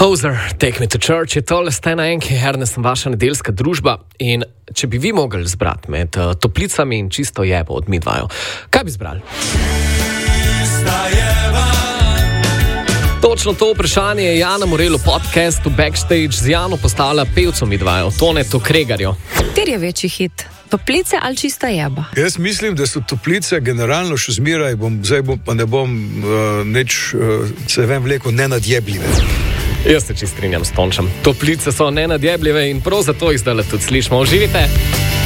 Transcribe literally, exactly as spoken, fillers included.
Hoser, Take Me to Church je tole Stena Enki, Ernest, vaša nedeljska družba. In če bi vi mogli zbrati med uh, toplicami in čisto jebo od midvaju, kaj bi zbrali? Čista jeba. Točno to vprašanje je Jana Morel v podcastu Backstage z Jano postavila pevcu midvaju, Tonetu Kregarju. Kateri je večji hit? Toplice ali čista jeba? Jaz mislim, da so toplice generalno še zmeraj, bom, zdaj bom, pa ne bom uh, neč, uh, se vem vleko, nenadjebljive. Jaz se čist strinjam s Tončem. Toplice so nenadjebljive in prav zato jih zdaj tudi slišimo. Uživite!